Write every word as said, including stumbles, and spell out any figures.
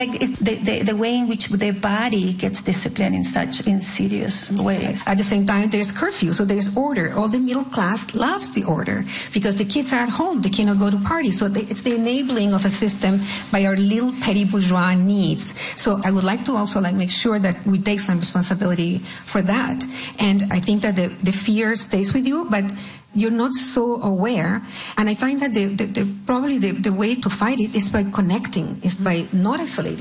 It's the, the, the way in which the body gets disciplined in such insidious ways. At the same time, there's curfew, so there's order. All the middle class loves the order because the kids are at home. They cannot go to parties. So they, it's the enabling of a system by our little petty bourgeois needs. So I would like to also like make sure that we take some responsibility for that. And I think that the, the fear stays with you, but you're not so aware. And I find that the, the, the probably the, the way to fight it is by connecting, is by not isolating.